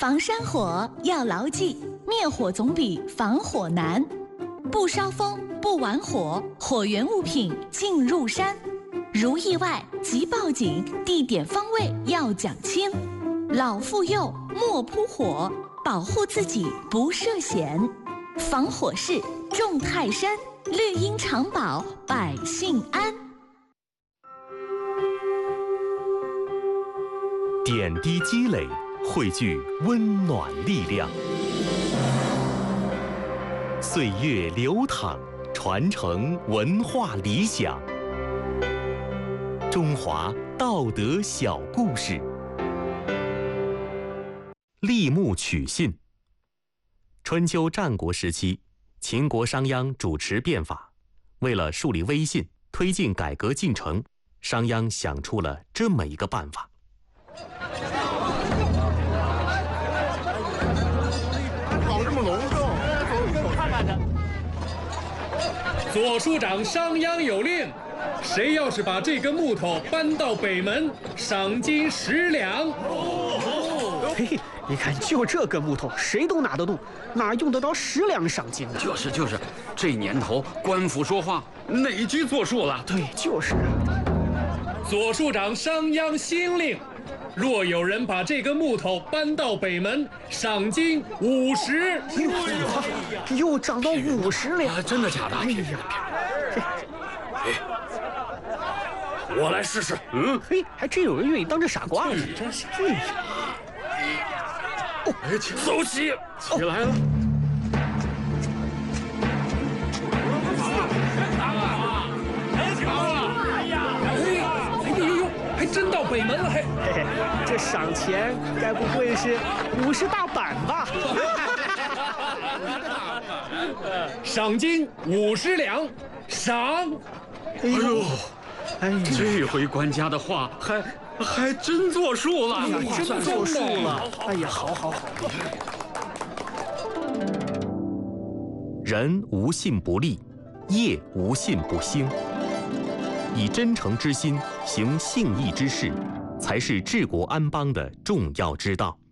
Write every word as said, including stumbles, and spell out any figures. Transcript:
防山火要牢记，灭火总比防火难。不烧风，不玩火，火源物品进入山。如意外即报警，地点方位要讲清。老妇幼莫扑火，保护自己不涉险。防火势重泰山，绿荫常保百姓安。 点滴积累，汇聚温暖力量。岁月流淌，传承文化理想。中华道德小故事。立木取信。春秋战国时期，秦国商鞅主持变法，为了树立威信，推进改革进程，商鞅想出了这么一个办法。 搞这么隆重，看看他。 左庶长商鞅有令，谁要是把这根木头搬到北门，赏金十两。 嘿，你看，就这根木头，谁都拿得动，哪用得着十两赏金呢？ 就是就是，这年头官府说话，哪句作数了？ 对，就是啊。 左庶长商鞅新令，若有人把这根木头搬到北门，赏金五十。 又又涨到五十两、 啊，真的假的？ 哎呀， 哎，我来试试。嗯， 嘿，还真有人愿意当这傻瓜呢。 真是。 哎呀， 哦，哎，走起，起来了。 真到北门了，嘿， 嘿嘿，这赏钱该不会是五十大板吧？ 赏金五十两，赏。 哎呦， 哎呀， 这回官家的话还还真作数了， 哎呀，真作数了。哎呀，好好好。 人无信不立，业无信不兴。以真诚之心行信义之事，才是治国安邦的重要之道。